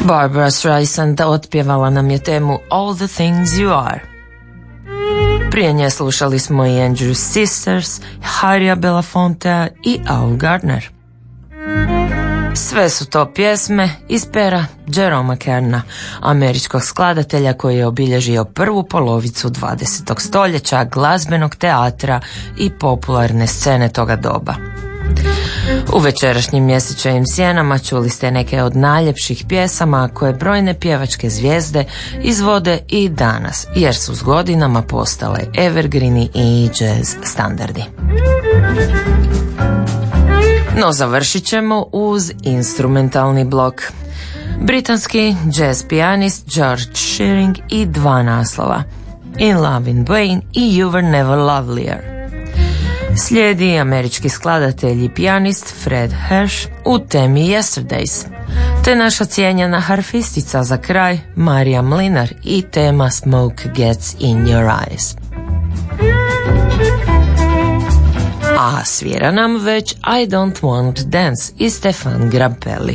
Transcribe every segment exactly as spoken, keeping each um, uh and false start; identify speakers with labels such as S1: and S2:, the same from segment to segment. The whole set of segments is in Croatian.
S1: Barbra Streisand otpjevala nam je temu All the Things You Are. Prije nje slušali smo i Andrews Sisters, Harrya Belafontea i Al Gardner. Sve su to pjesme iz pera Jeroma Kerna, američkog skladatelja koji je obilježio prvu polovicu dvadesetog stoljeća, glazbenog teatra i popularne scene toga doba. U večerašnjim mjesečevim sjenama čuli ste neke od najljepših pjesama koje brojne pjevačke zvijezde izvode i danas, jer su s godinama postale evergreeni i jazz standardi. No završit ćemo uz instrumentalni blok. Britanski jazz pijanist George Shearing i dva naslova, In Love in Vain i You Were Never Lovelier. Slijedi američki skladatelj i pijanist Fred Hersch u temi Yesterdays, te naša cijenjena harfistica za kraj Marija Mlinar i tema Smoke Gets in Your Eyes. A svira nam već I Don't Want to Dance i Stefan Grappelli.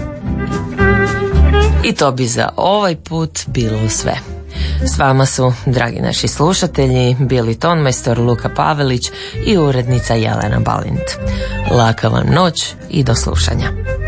S1: I to bi za ovaj put bilo sve. S vama su, dragi naši slušatelji, bili tonmajstor Luka Pavelić i urednica Jelena Balint. Laka vam noć i do slušanja.